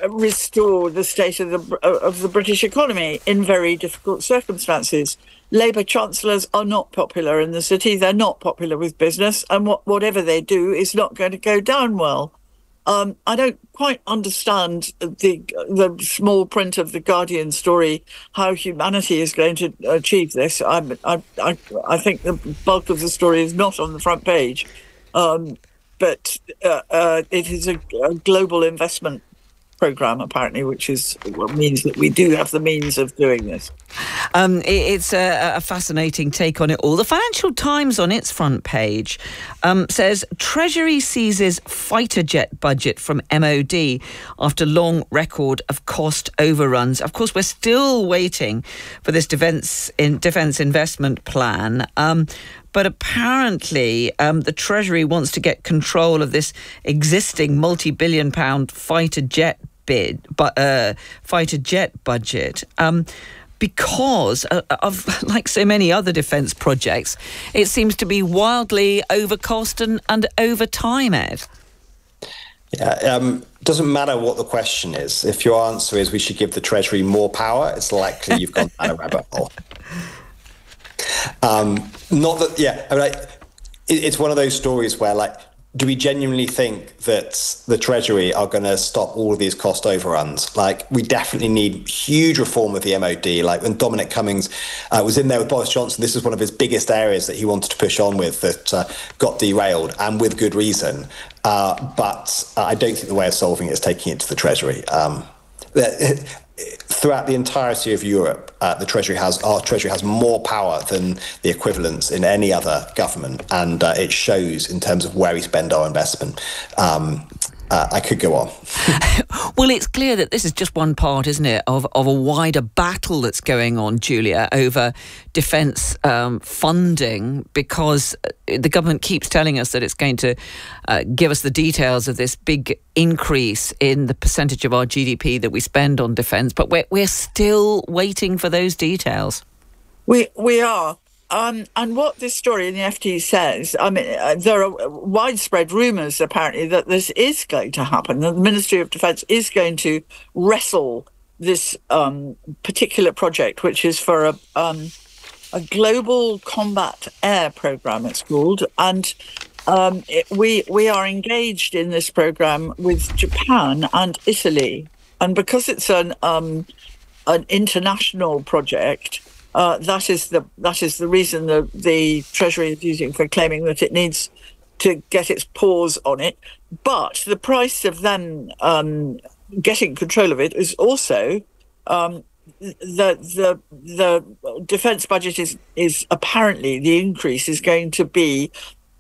restore the state of the of the British economy in very difficult circumstances. Labour chancellors are not popular in the city. They're not popular with business, and what, whatever they do is not going to go down well. Um, I don't quite understand the the small print of the Guardian story, how humanity is going to achieve this. I, I, I, I think the bulk of the story is not on the front page, um, but uh, uh, it is a, a global investment programme, apparently, which is what means that we do have the means of doing this. Um, it, it's a, a fascinating take on it all. The Financial Times on its front page um, says Treasury seizes fighter jet budget from M O D after long record of cost overruns. Of course, we're still waiting for this defence in defence investment plan. Um, But apparently um, the Treasury wants to get control of this existing multi-billion pound fighter jet bid, but uh, fighter jet budget. Um, because uh, of, like so many other defence projects, it seems to be wildly over cost and, and over time, Ed. Yeah, um, doesn't matter what the question is. If your answer is we should give the Treasury more power, it's likely you've gone down a rabbit hole. Um, not that, yeah, I mean, like, it, it's one of those stories where, like, do we genuinely think that the Treasury are going to stop all of these cost overruns? Like, we definitely need huge reform of the M O D. Like, when Dominic Cummings uh, was in there with Boris Johnson, this is one of his biggest areas that he wanted to push on with that uh, got derailed, and with good reason. Uh, but uh, I don't think the way of solving it is taking it to the Treasury. Um, Throughout the entirety of Europe, uh, the Treasury has our Treasury has more power than the equivalents in any other government, and uh, it shows in terms of where we spend our investment. Um, Uh, I could go on. Well, it's clear that this is just one part, isn't it, of, of a wider battle that's going on, Julia, over defence um, funding, because the government keeps telling us that it's going to uh, give us the details of this big increase in the percentage of our G D P that we spend on defence, but we're, we're still waiting for those details. We we are. Um, and what this story in the F T says, I mean, uh, there are widespread rumours, apparently, that this is going to happen. The Ministry of Defence is going to wrestle this um, particular project, which is for a, um, a global combat air programme, it's called. And um, it, we, we are engaged in this programme with Japan and Italy. And because it's an, um, an international project... Uh, that is the that is the reason the the Treasury is using for claiming that it needs to get its paws on it. But the price of them um, getting control of it is also um, the the the defence budget is is apparently the increase is going to be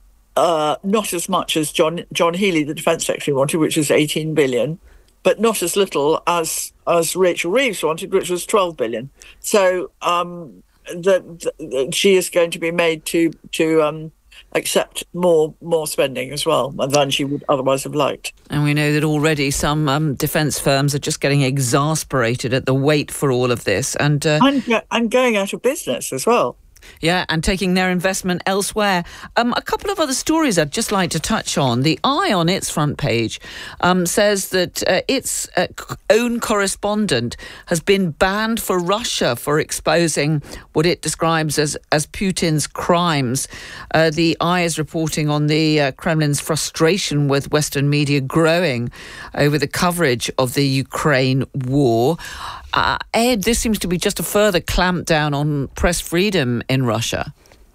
uh, not as much as John John Healey, the Defence Secretary, wanted, which is eighteen billion. But not as little as as Rachel Reeves wanted, which was twelve billion. So um, the, the, she is going to be made to to um, accept more more spending as well than she would otherwise have liked. And we know that already some um, defence firms are just getting exasperated at the wait for all of this, and uh, and, and going out of business as well. Yeah, and taking their investment elsewhere. Um, a couple of other stories I'd just like to touch on. The Eye on its front page um, says that uh, its uh, own correspondent has been banned for Russia for exposing what it describes as, as Putin's crimes. Uh, the Eye is reporting on the uh, Kremlin's frustration with Western media growing over the coverage of the Ukraine war. Uh, Ed, this seems to be just a further clampdown on press freedom in Russia.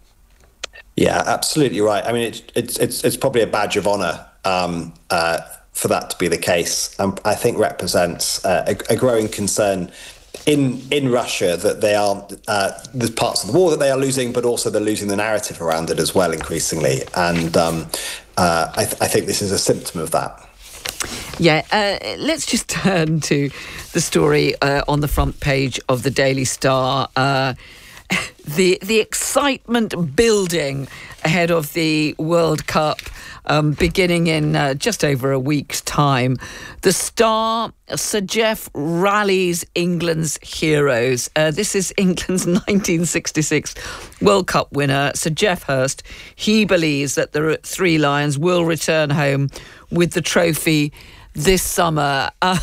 Yeah, absolutely right. I mean, it, it's it's it's probably a badge of honour um, uh, for that to be the case. Um, I think represents uh, a, a growing concern in in Russia that they are uh, the parts of the war that they are losing, but also they're losing the narrative around it as well increasingly. And um, uh, I, th- I think this is a symptom of that. Yeah, uh, let's just turn to the story uh, on the front page of the Daily Star. Uh, the the excitement building ahead of the World Cup um, beginning in uh, just over a week's time. The Star, Sir Geoff rallies England's heroes. Uh, this is England's nineteen sixty-six World Cup winner, Sir Geoff Hurst. He believes that the Three Lions will return home with the trophy this summer. Um,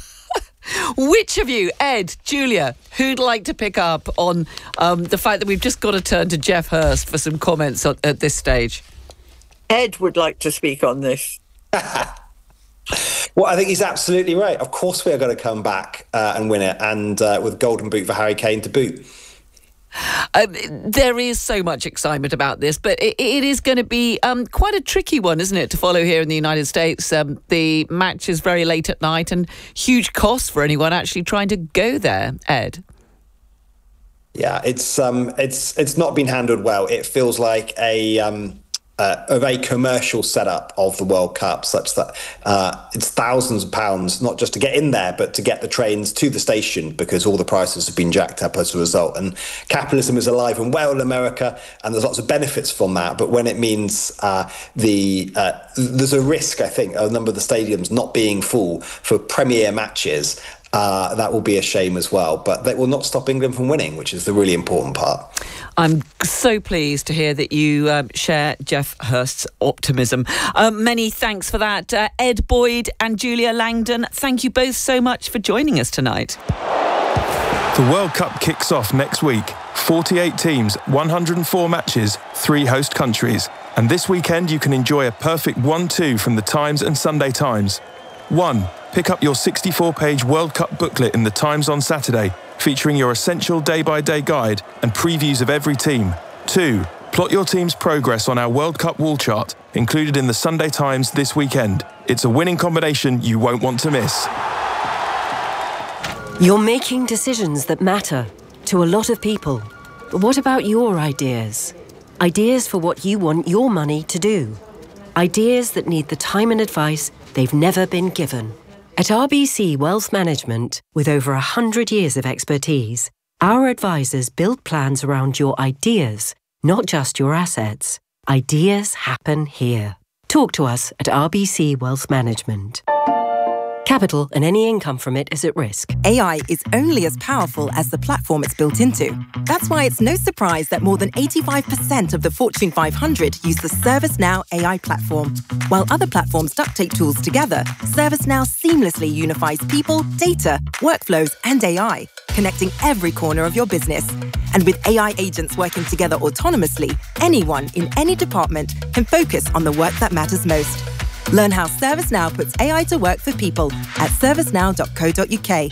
which of you, Ed, Julia, who'd like to pick up on um, the fact that we've just got to turn to Geoff Hurst for some comments at, at this stage? Ed would like to speak on this. Well, I think he's absolutely right. Of course we are going to come back uh, and win it, and uh, with Golden Boot for Harry Kane to boot. Um, there is so much excitement about this, but it, it is going to be um, quite a tricky one, isn't it, to follow here in the United States? Um, the match is very late at night and huge costs for anyone actually trying to go there, Ed. Yeah, it's um, it's it's not been handled well. It feels like a um, uh, a very commercial setup of the World Cup, such that uh, it's thousands of pounds, not just to get in there, but to get the trains to the station, because all the prices have been jacked up as a result. And capitalism is alive and well in America, and there's lots of benefits from that. But when it means uh, the uh, there's a risk, I think, of a number of the stadiums not being full for premier matches. Uh, that will be a shame as well, but that will not stop England from winning, which is the really important part. I'm so pleased to hear that you um, share Geoff Hurst's optimism. Uh, many thanks for that. Uh, Ed Boyd and Julia Langdon, thank you both so much for joining us tonight. The World Cup kicks off next week. forty-eight teams, one hundred four matches, three host countries. And this weekend you can enjoy a perfect one two from the Times and Sunday Times. One, pick up your sixty-four page World Cup booklet in the Times on Saturday, featuring your essential day-by-day guide and previews of every team. Two, plot your team's progress on our World Cup wall chart, included in the Sunday Times this weekend. It's a winning combination you won't want to miss. You're making decisions that matter to a lot of people. But what about your ideas? Ideas for what you want your money to do. Ideas that need the time and advice they've never been given. At R B C Wealth Management, with over one hundred years of expertise, our advisors build plans around your ideas, not just your assets. Ideas happen here. Talk to us at R B C Wealth Management. Capital and any income from it is at risk. A I is only as powerful as the platform it's built into. That's why it's no surprise that more than eighty-five percent of the Fortune five hundred use the ServiceNow A I platform. While other platforms duct tape tools together, ServiceNow seamlessly unifies people, data, workflows, and A I, connecting every corner of your business. And with A I agents working together autonomously, anyone in any department can focus on the work that matters most. Learn how ServiceNow puts A I to work for people at servicenow dot co dot uk.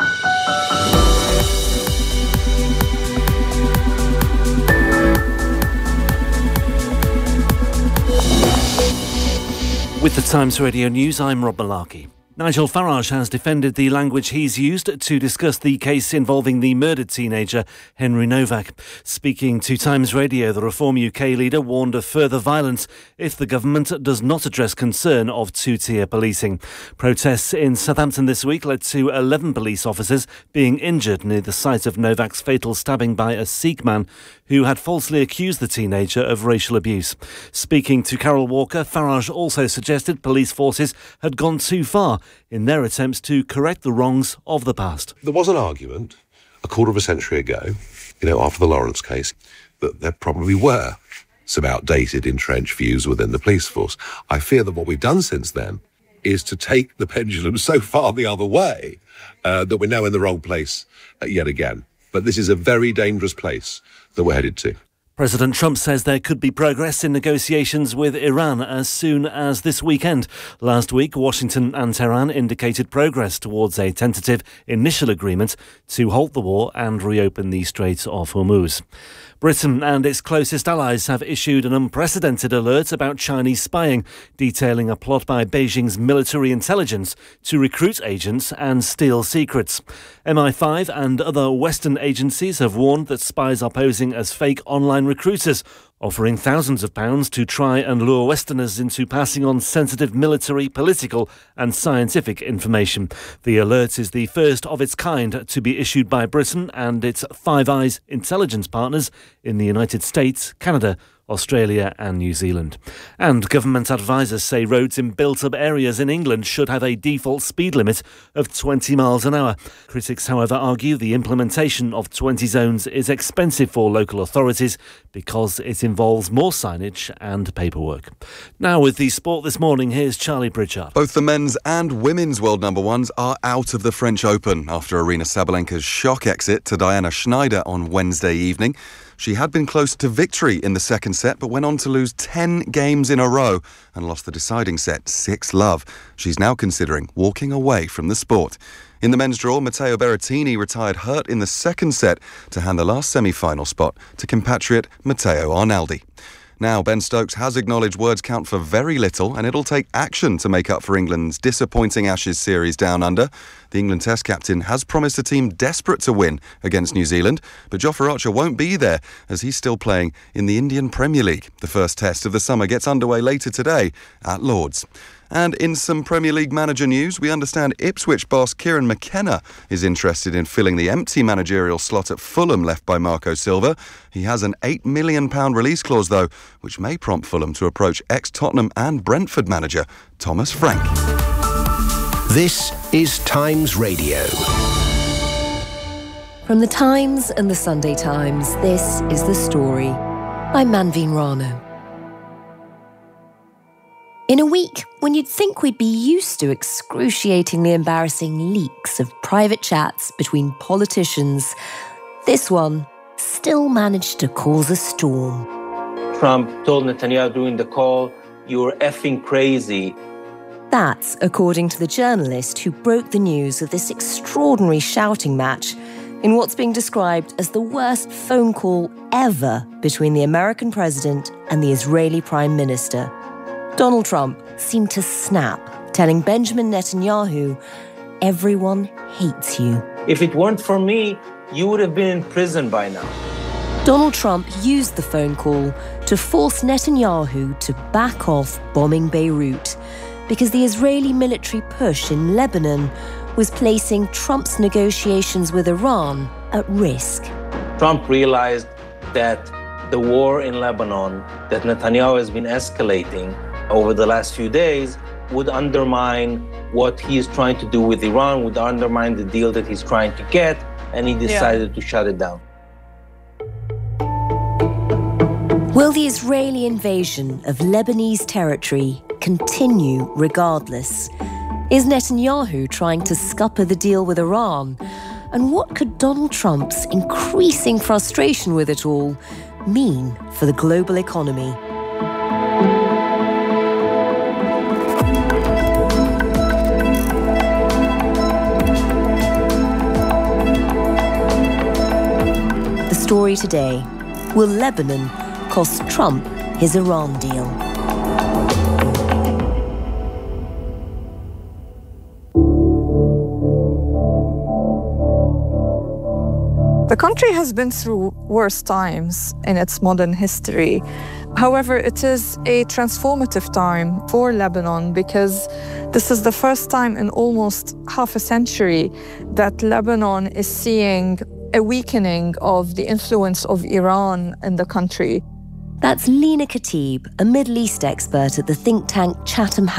With the Times Radio News, I'm Rob Malarkey. Nigel Farage has defended the language he's used to discuss the case involving the murdered teenager Henry Novak. Speaking to Times Radio, the Reform U K leader warned of further violence if the government does not address concern of two-tier policing. Protests in Southampton this week led to eleven police officers being injured near the site of Novak's fatal stabbing by a Sikh man who had falsely accused the teenager of racial abuse. Speaking to Carol Walker, Farage also suggested police forces had gone too far in their attempts to correct the wrongs of the past. There was an argument a quarter of a century ago, you know, after the Lawrence case, that there probably were some outdated, entrenched views within the police force. I fear that what we've done since then is to take the pendulum so far the other way uh, that we're now in the wrong place uh, yet again. But this is a very dangerous place that we're headed to. President Trump says there could be progress in negotiations with Iran as soon as this weekend. Last week, Washington and Tehran indicated progress towards a tentative initial agreement to halt the war and reopen the Strait of Hormuz. Britain and its closest allies have issued an unprecedented alert about Chinese spying, detailing a plot by Beijing's military intelligence to recruit agents and steal secrets. M I five and other Western agencies have warned that spies are posing as fake online recruiters, offering thousands of pounds to try and lure Westerners into passing on sensitive military, political and scientific information. The alert is the first of its kind to be issued by Britain and its Five Eyes intelligence partners in the United States, Canada, Australia and New Zealand. And government advisers say roads in built-up areas in England should have a default speed limit of twenty miles an hour. Critics, however, argue the implementation of twenty zones is expensive for local authorities because it involves more signage and paperwork. Now with the sport this morning, here's Charlie Pritchard. Both the men's and women's world number ones are out of the French Open after Aryna Sabalenka's shock exit to Diana Schneider on Wednesday evening. She had been close to victory in the second set, but went on to lose ten games in a row and lost the deciding set six love. She's now considering walking away from the sport. In the men's draw, Matteo Berrettini retired hurt in the second set to hand the last semi-final spot to compatriot Matteo Arnaldi. Now, Ben Stokes has acknowledged words count for very little and it'll take action to make up for England's disappointing Ashes series down under. The England Test captain has promised a team desperate to win against New Zealand, but Jofra Archer won't be there as he's still playing in the Indian Premier League. The first test of the summer gets underway later today at Lord's. And in some Premier League manager news, we understand Ipswich boss Kieran McKenna is interested in filling the empty managerial slot at Fulham left by Marco Silva. He has an eight million pounds release clause, though, which may prompt Fulham to approach ex-Tottenham and Brentford manager Thomas Frank. This is Times Radio. From the Times and the Sunday Times, this is The Story. I'm Manveen Rana. In a week when you'd think we'd be used to excruciatingly embarrassing leaks of private chats between politicians, this one still managed to cause a storm. Trump told Netanyahu during the call, "You're effing crazy." That's according to the journalist who broke the news of this extraordinary shouting match in what's being described as the worst phone call ever between the American president and the Israeli prime minister. Donald Trump seemed to snap, telling Benjamin Netanyahu, "Everyone hates you." If it weren't for me, you would have been in prison by now. Donald Trump used the phone call to force Netanyahu to back off bombing Beirut. because the Israeli military push in Lebanon was placing Trump's negotiations with Iran at risk. Trump realized that the war in Lebanon that Netanyahu has been escalating over the last few days would undermine what he is trying to do with Iran, would undermine the deal that he's trying to get, and he decided yeah. to shut it down. Will the Israeli invasion of Lebanese territory continue regardless? Is Netanyahu trying to scupper the deal with Iran? And what could Donald Trump's increasing frustration with it all mean for the global economy? The story today: will Lebanon cost Trump his Iran deal? The country has been through worse times in its modern history. However, it is a transformative time for Lebanon because this is the first time in almost half a century that Lebanon is seeing a weakening of the influence of Iran in the country. That's Lina Khatib, a Middle East expert at the think tank Chatham House.